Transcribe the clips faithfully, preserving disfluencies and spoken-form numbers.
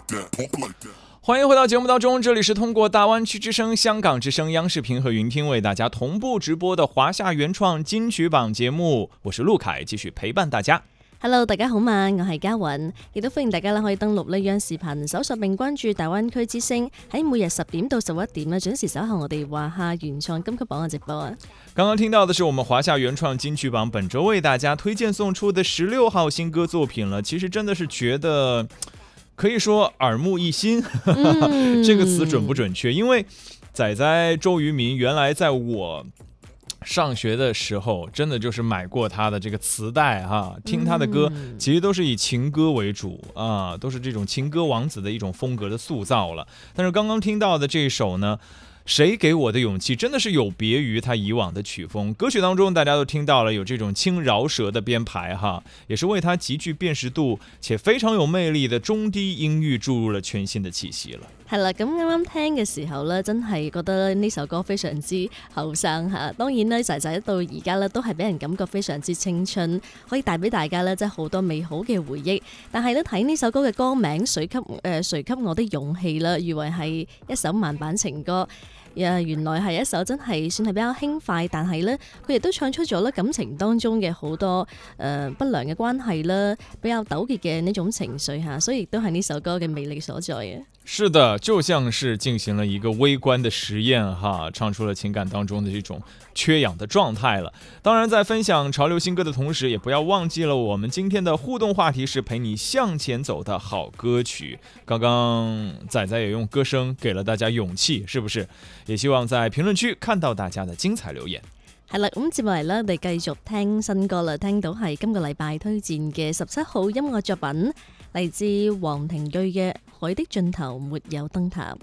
欢迎回到节目当中，这里是通过大湾区之声、香港之声、央视频和云听为大家同步直播的華夏原創金曲榜節目，我是陸凱，繼續陪伴大家。 Hello， 大家好嘛，我係嘉韻，亦都歡迎大家可以登錄呢央視頻搜索並關注大灣區之聲，喺每日十點到十一點啊準時守候我哋華夏原創金曲榜嘅直播啊。 剛剛聽到的是我們華夏原創金曲榜本周為大家推薦送出的十六號新歌作品了，其實真的是覺得可以說耳目一新、嗯、這個詞準不準確？因為仔仔周渝民原來在我上學的時候真的就是買過他的這個磁帶哈，聽他的歌其實都是以情歌為主啊，都是這種情歌王子的一種風格的塑造了。但是剛剛聽到的這一首呢，誰給我的勇氣真的是有別於他以往的曲風，歌曲當中大家都聽到了有這種輕饒舌的編排哈，也是為他極具辨識度且非常有魅力的中低音域注入了全新的氣息了。 係啦，咁啱啱聽嘅時候呢，真係覺得呢首歌非常之後生嚇。當然呢，仔仔到而家呢都係俾人感覺非常之青春，可以帶俾大家呢即係好多美好嘅回憶。但係呢，睇呢首歌嘅歌名《誰給誒、呃、誰給我的勇氣》啦，以為係一首慢板情歌。原來係一首真係算係比較輕快，但係呢，佢亦都唱出咗咧感情當中嘅好多誒、呃、不良嘅關係啦，比較糾結嘅呢種情緒嚇，所以亦都係呢首歌嘅魅力所在嘅。 是的，就像是進行了一個微觀的實驗哈，唱出了情感當中的這種缺氧的狀態了。當然在分享潮流新歌的同時，也不要忘記了我們今天的互動話題是陪你向前走的好歌曲。剛剛仔仔也用歌聲給了大家勇氣，是不是？也希望在評論區看到大家的精彩留言。 係啦，咁接落嚟呢，我哋繼續聽新歌啦，聽到係今個禮拜推薦嘅十七號音樂作品，嚟自黃庭銳嘅《海的盡頭沒有燈塔》。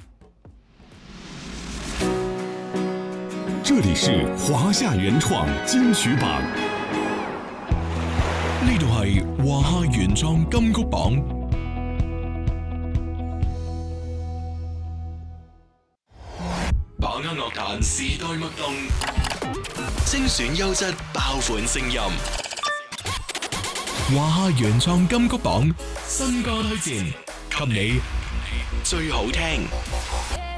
這裡是華夏原創金曲榜，呢度係華夏原創金曲榜。把握樂壇時代脈動，精選優質爆款聲音。華夏原創金曲榜新歌推薦，給你最好聽。